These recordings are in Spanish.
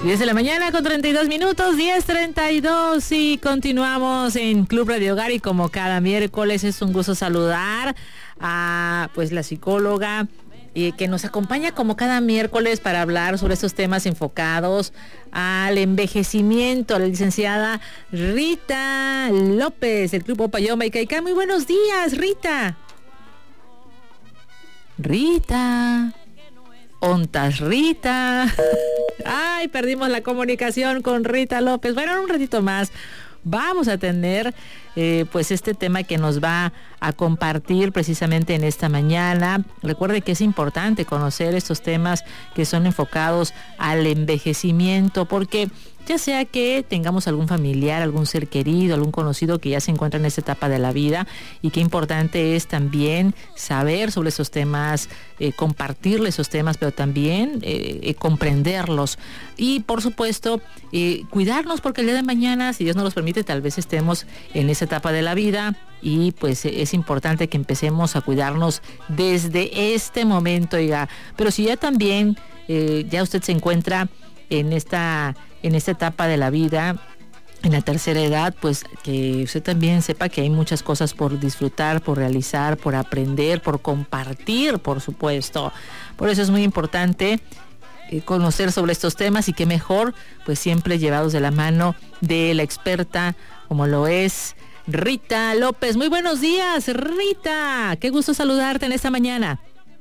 10 de la mañana con 32 minutos, 10:32 y continuamos en Club Radio Hogar y como cada miércoles es un gusto saludar a pues la psicóloga que nos acompaña como cada miércoles para hablar sobre estos temas enfocados al envejecimiento, a la licenciada Rita López del Club Opayoma y Caicán. Muy buenos días, Rita. Rita. Ontas Rita. Ay, perdimos la comunicación con Rita López. Bueno, en un ratito más vamos a tener pues este tema que nos va a compartir precisamente en esta mañana. Recuerde que es importante conocer estos temas que son enfocados al envejecimiento, porque ya sea que tengamos algún familiar, algún ser querido, algún conocido que ya se encuentra en esta etapa de la vida, y qué importante es también saber sobre esos temas, compartirle esos temas, pero también comprenderlos. Y por supuesto, cuidarnos, porque el día de mañana, si Dios nos los permite, tal vez estemos en esa etapa de la vida, y pues es importante que empecemos a cuidarnos desde este momento, oiga. Pero si ya también, ya usted se encuentra en esta etapa de la vida, en la tercera edad, pues que usted también sepa que hay muchas cosas por disfrutar, por realizar, por aprender, por compartir, por supuesto. Por eso es muy importante conocer sobre estos temas, y que mejor, pues siempre llevados de la mano de la experta, como lo es Rita López. Muy buenos días, Rita. Qué gusto saludarte en esta mañana.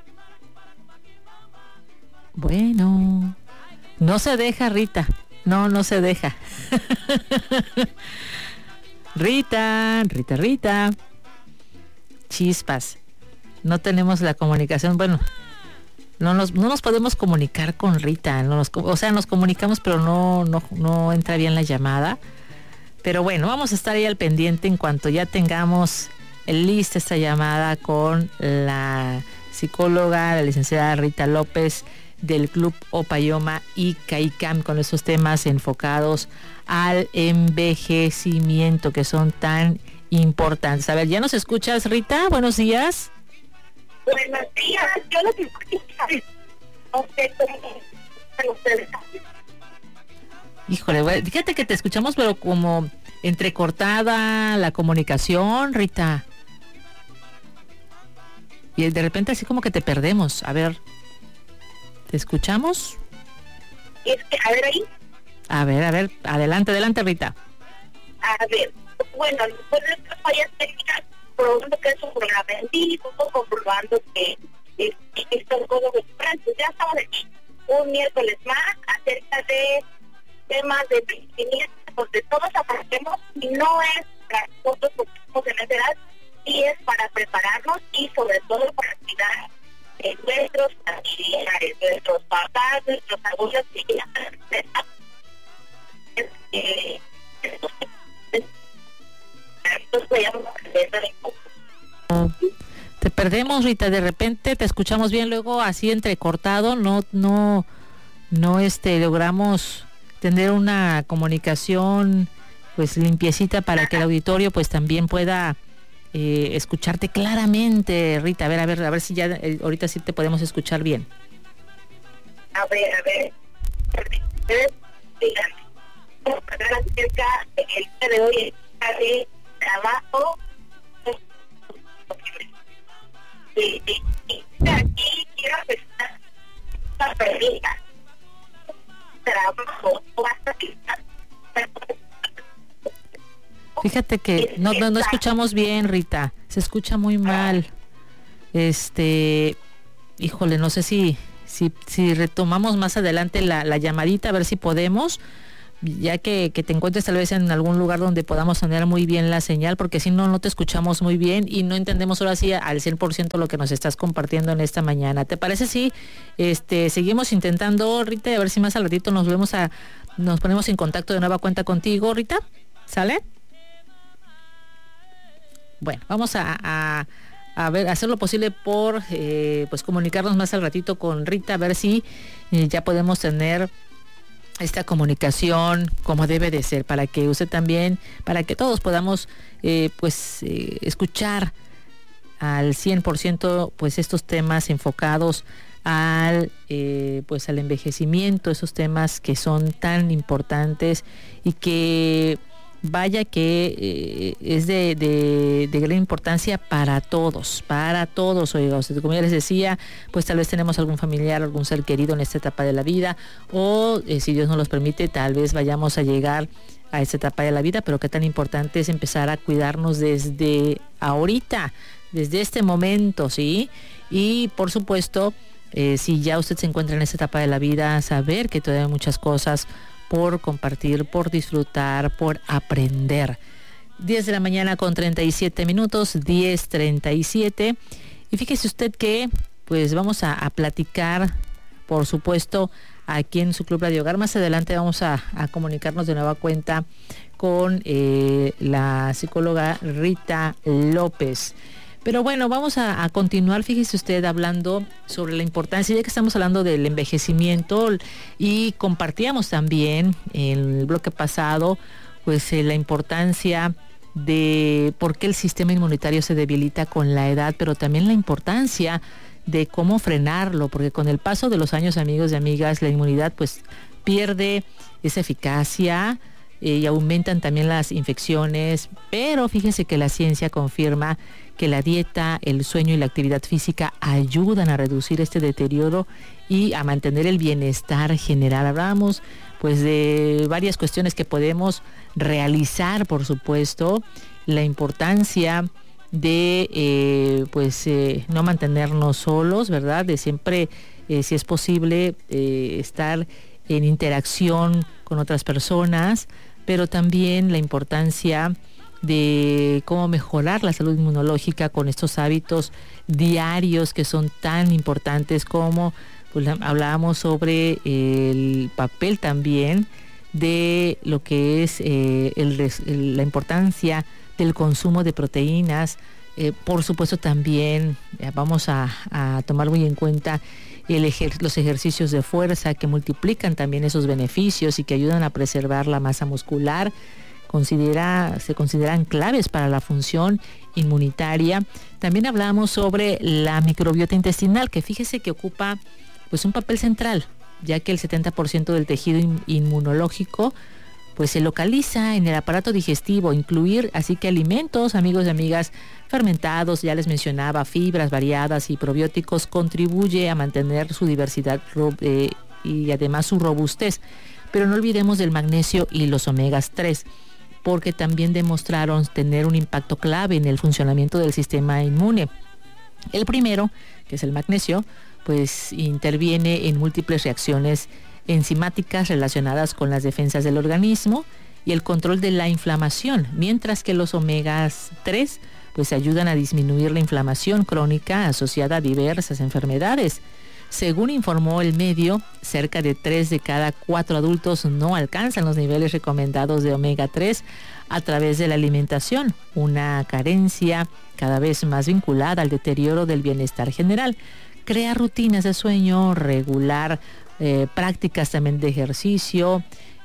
Bueno, no se deja, Rita. No se deja. Rita. Chispas. No tenemos la comunicación. Bueno, no nos podemos comunicar con Rita. Nos comunicamos, pero no entra bien la llamada. Pero bueno, vamos a estar ahí al pendiente en cuanto ya tengamos lista esta llamada con la psicóloga, la licenciada Rita López del Club Opayoma y Caicam, con esos temas enfocados al envejecimiento que son tan importantes. A ver, ¿ya nos escuchas, Rita? Buenos días. Buenos días, yo lo que escucho es ustedes. Híjole, fíjate que te escuchamos, pero como entrecortada la comunicación, Rita. Y de repente así como que te perdemos. A ver, ¿te escuchamos? A ver ahí. A ver, adelante, Rita. A ver, bueno, después de estas fallas técnicas, probando que es un programa en vivo, comprobando que son cosas diferentes. Ya estamos aquí un miércoles más acerca de temas de envejecimiento, donde todos aprendemos, y no es para nosotros porque estamos en esa edad, y es para prepararnos y sobre todo para cuidar de nuestros familiares, nuestros papás, nuestros abuelos, que ya te perdemos, Rita, de repente te escuchamos bien, luego así entrecortado, no logramos tener una comunicación pues limpiecita para que el auditorio pues también pueda escucharte claramente, Rita. A ver si ya ahorita sí te podemos escuchar bien. A ver, díganme, vamos a hablar acerca del día de hoy, de trabajo. Y aquí quiero empezar esta pregunta. Trabajo, basta que fíjate que no escuchamos bien, Rita. Se escucha muy mal. Híjole, no sé si retomamos más adelante la llamadita, a ver si podemos, ya que te encuentres tal vez en algún lugar donde podamos tener muy bien la señal, porque si no te escuchamos muy bien y no entendemos ahora sí al 100% lo que nos estás compartiendo en esta mañana. ¿Te parece si seguimos intentando, Rita, y a ver si más al ratito nos ponemos en contacto de nueva cuenta contigo, Rita? ¿Sale? Bueno, vamos a hacer lo posible por pues comunicarnos más al ratito con Rita, a ver si ya podemos tener esta comunicación como debe de ser, para que usted también, para que todos podamos escuchar al 100% pues estos temas enfocados al pues al envejecimiento, esos temas que son tan importantes y que vaya que es de gran importancia para todos, oiga, usted, como ya les decía, pues tal vez tenemos algún familiar, algún ser querido en esta etapa de la vida, o si Dios nos los permite, tal vez vayamos a llegar a esta etapa de la vida, pero qué tan importante es empezar a cuidarnos desde ahorita, desde este momento, ¿sí? Y por supuesto, si ya usted se encuentra en esta etapa de la vida, saber que todavía hay muchas cosas por compartir, por disfrutar, por aprender. 10 de la mañana con 37 minutos, 10:37. Y fíjese usted que pues vamos a platicar, por supuesto, aquí en su Club Radio Hogar. Más adelante vamos a comunicarnos de nueva cuenta con la psicóloga Rita López. Pero bueno, vamos a continuar, fíjese usted, hablando sobre la importancia, ya que estamos hablando del envejecimiento, y compartíamos también en el bloque pasado, pues la importancia de por qué el sistema inmunitario se debilita con la edad, pero también la importancia de cómo frenarlo, porque con el paso de los años, amigos y amigas, la inmunidad pues pierde esa eficacia, y aumentan también las infecciones, pero fíjense que la ciencia confirma que la dieta, el sueño y la actividad física ayudan a reducir este deterioro y a mantener el bienestar general. Hablamos pues de varias cuestiones que podemos realizar, por supuesto, la importancia de no mantenernos solos, ¿verdad? De siempre, si es posible, estar en interacción con otras personas, pero también la importancia de cómo mejorar la salud inmunológica con estos hábitos diarios que son tan importantes, como pues, hablábamos sobre el papel también de lo que es la importancia del consumo de proteínas. Por supuesto también vamos a tomar muy en cuenta los ejercicios de fuerza, que multiplican también esos beneficios y que ayudan a preservar la masa muscular. Se consideran claves para la función inmunitaria. También hablamos sobre la microbiota intestinal, que fíjese que ocupa pues un papel central, ya que el 70% del tejido inmunológico pues se localiza en el aparato digestivo. Incluir así que alimentos, amigos y amigas, fermentados, ya les mencionaba, fibras variadas y probióticos, contribuye a mantener su diversidad y además su robustez. Pero no olvidemos del magnesio y los omegas 3, porque también demostraron tener un impacto clave en el funcionamiento del sistema inmune. El primero, que es el magnesio, pues interviene en múltiples reacciones enzimáticas relacionadas con las defensas del organismo y el control de la inflamación, mientras que los omegas 3 pues ayudan a disminuir la inflamación crónica asociada a diversas enfermedades. Según informó el medio, cerca de 3 de cada 4 adultos no alcanzan los niveles recomendados de omega 3 a través de la alimentación, una carencia cada vez más vinculada al deterioro del bienestar general. Crear rutinas de sueño regular, prácticas también de ejercicio.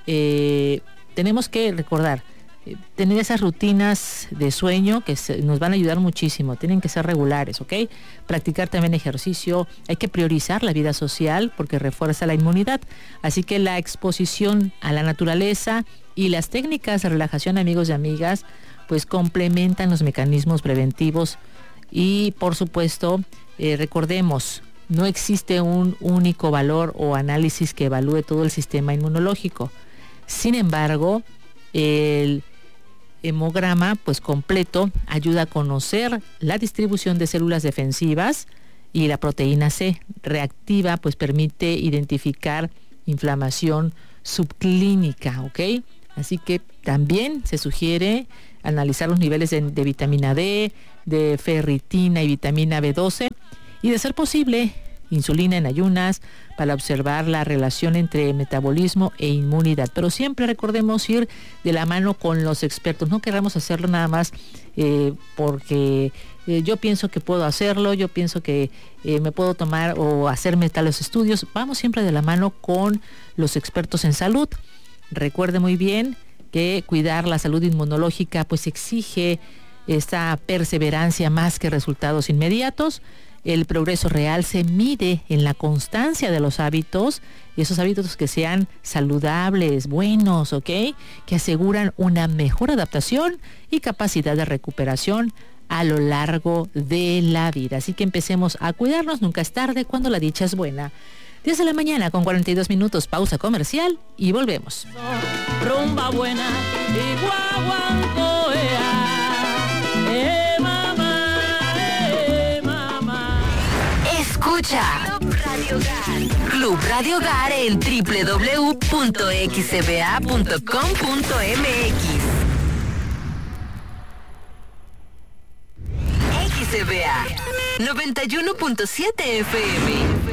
Tenemos que recordar, tener esas rutinas de sueño que nos van a ayudar muchísimo, tienen que ser regulares, ¿ok? Practicar también ejercicio, hay que priorizar la vida social porque refuerza la inmunidad, así que la exposición a la naturaleza y las técnicas de relajación, amigos y amigas, pues complementan los mecanismos preventivos y por supuesto, recordemos, no existe un único valor o análisis que evalúe todo el sistema inmunológico. Sin embargo, el hemograma pues completo ayuda a conocer la distribución de células defensivas, y la proteína C reactiva pues permite identificar inflamación subclínica, ¿ok? Así que también se sugiere analizar los niveles de vitamina D, de ferritina y vitamina B12, y de ser posible, insulina en ayunas, para observar la relación entre metabolismo e inmunidad. Pero siempre recordemos ir de la mano con los expertos. No queramos hacerlo nada más porque yo pienso que puedo hacerlo, yo pienso que me puedo tomar o hacerme tales estudios. Vamos siempre de la mano con los expertos en salud. Recuerde muy bien que cuidar la salud inmunológica pues exige esta perseverancia más que resultados inmediatos. El progreso real se mide en la constancia de los hábitos, y esos hábitos que sean saludables, buenos, ¿ok? Que aseguran una mejor adaptación y capacidad de recuperación a lo largo de la vida. Así que empecemos a cuidarnos, nunca es tarde cuando la dicha es buena. 10 de la mañana con 42 minutos, pausa comercial y volvemos. Rumba buena y guaguancoea. Mamá. Escucha Club Radio Hogar en www.xcba.com.mx. XCBA 91.7 FM.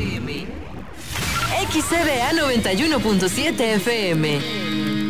XCBA 91.7 FM.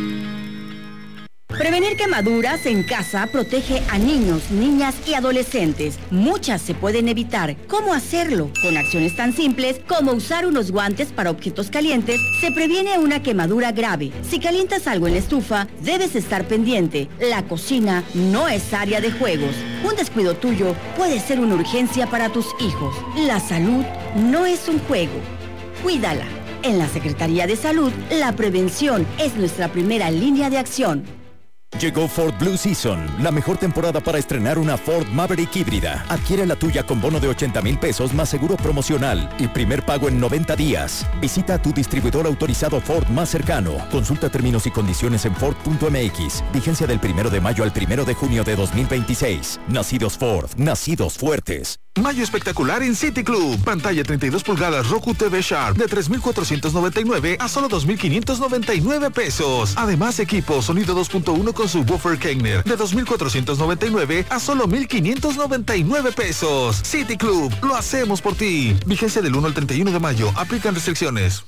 Prevenir quemaduras en casa protege a niños, niñas y adolescentes. Muchas se pueden evitar. ¿Cómo hacerlo? Con acciones tan simples como usar unos guantes para objetos calientes, se previene una quemadura grave. Si calientas algo en la estufa, debes estar pendiente. La cocina no es área de juegos. Un descuido tuyo puede ser una urgencia para tus hijos. La salud no es un juego. Cuídala. En la Secretaría de Salud, la prevención es nuestra primera línea de acción. Llegó Ford Blue Season, la mejor temporada para estrenar una Ford Maverick híbrida. Adquiere la tuya con bono de 80,000 pesos más seguro promocional y primer pago en 90 días. Visita a tu distribuidor autorizado Ford más cercano. Consulta términos y condiciones en Ford.mx. Vigencia del 1 de mayo al 1 de junio de 2026. Nacidos Ford, nacidos fuertes. Mayo espectacular en City Club. Pantalla 32 pulgadas Roku TV Sharp de 3,499 a solo 2,599 pesos. Además, equipo sonido 2.1 con subwoofer Kegner de 2,499 a solo 1,599 pesos. City Club, lo hacemos por ti. Vigencia del 1 al 31 de mayo. Aplican restricciones.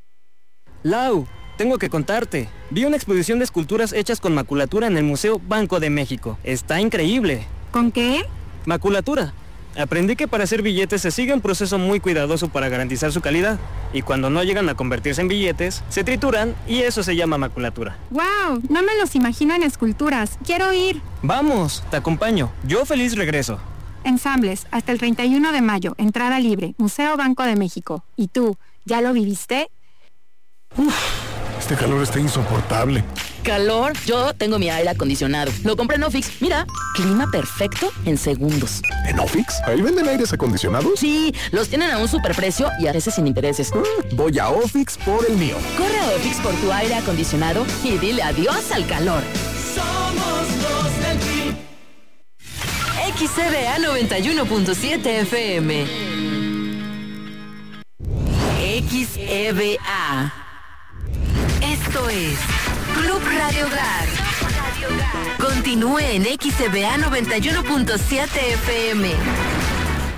Lau, tengo que contarte. Vi una exposición de esculturas hechas con maculatura en el Museo Banco de México. Está increíble. ¿Con qué? Maculatura. Aprendí que para hacer billetes se sigue un proceso muy cuidadoso para garantizar su calidad, y cuando no llegan a convertirse en billetes, se trituran y eso se llama maculatura. ¡Wow! No me los imagino en esculturas. ¡Quiero ir! ¡Vamos! Te acompaño. Yo feliz regreso. Ensambles, hasta el 31 de mayo, entrada libre, Museo Banco de México. ¿Y tú, ya lo viviste? Este calor está insoportable. ¿Calor? Yo tengo mi aire acondicionado. Lo compré en Ofix. Mira, clima perfecto en segundos. ¿En Ofix? ¿Ahí venden aires acondicionados? Sí, los tienen a un superprecio y a veces sin intereses. Voy a Ofix por el mío. Corre a Ofix por tu aire acondicionado y dile adiós al calor. Somos los del PRI. XCBA 91.7 FM. XEBA. Esto es Club Radio Hogar. Continúe en XCBA 91.7 FM.